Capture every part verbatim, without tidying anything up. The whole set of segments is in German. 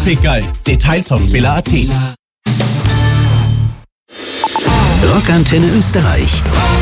Pickerl. Details auf billa punkt at. Rockantenne Österreich.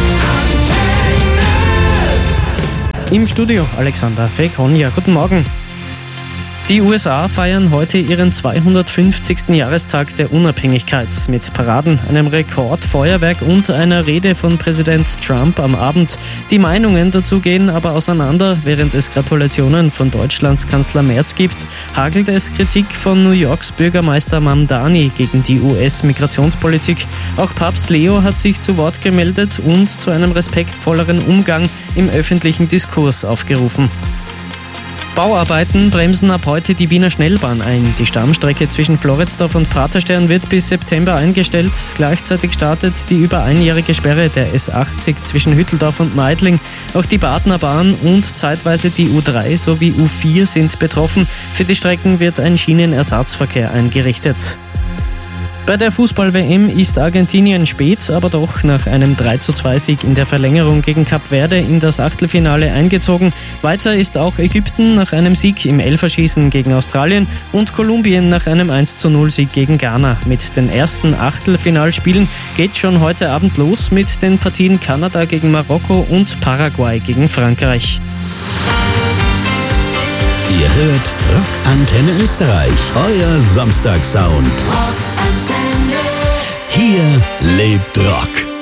Im Studio Alexander Fekonja. Guten Morgen. Die U S A feiern heute ihren zweihundertfünfzigsten Jahrestag der Unabhängigkeit mit Paraden, einem Rekordfeuerwerk und einer Rede von Präsident Trump am Abend. Die Meinungen dazu gehen aber auseinander. Während es Gratulationen von Deutschlands Kanzler Merz gibt, hagelt es Kritik von New Yorks Bürgermeister Mamdani gegen die U S-Migrationspolitik. Auch Papst Leo hat sich zu Wort gemeldet und zu einem respektvolleren Umgang im öffentlichen Diskurs aufgerufen. Bauarbeiten bremsen ab heute die Wiener Schnellbahn ein. Die Stammstrecke zwischen Floridsdorf und Praterstern wird bis September eingestellt. Gleichzeitig startet die über einjährige Sperre der S achtzig zwischen Hütteldorf und Meidling. Auch die Badnerbahn und zeitweise die U drei sowie U vier sind betroffen. Für die Strecken wird ein Schienenersatzverkehr eingerichtet. Bei der Fußball-W M ist Argentinien spät, aber doch nach einem drei zu zwei Sieg in der Verlängerung gegen Kap Verde in das Achtelfinale eingezogen. Weiter ist auch Ägypten nach einem Sieg im Elferschießen gegen Australien und Kolumbien nach einem eins zu null Sieg gegen Ghana. Mit den ersten Achtelfinalspielen geht schon heute Abend los mit den Partien Kanada gegen Marokko und Paraguay gegen Frankreich. Ihr hört Rockantenne Österreich, euer Samstagsound. Hier lebt Rock.